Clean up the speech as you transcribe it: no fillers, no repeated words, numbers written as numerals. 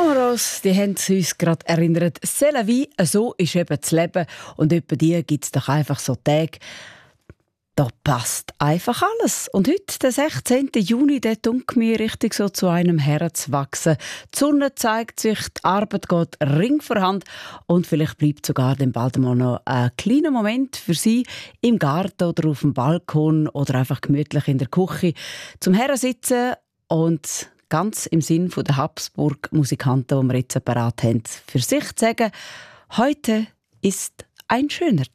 Amoros, die haben uns gerade erinnert. C'est la vie, so ist eben das Leben. Und etwa die gibt es doch einfach so Tage, da passt einfach alles. Und heute, der 16. Juni, der tut mir richtig so zu einem Herz wachsen. Die Sonne zeigt sich, die Arbeit geht Ring vor Hand und vielleicht bleibt sogar dann bald mal noch ein kleiner Moment für Sie im Garten oder auf dem Balkon oder einfach gemütlich in der Küche zum Herrensitzen und ganz im Sinn der Habsburg-Musikanten, die wir jetzt parat haben, für sich zu sagen, heute ist ein schöner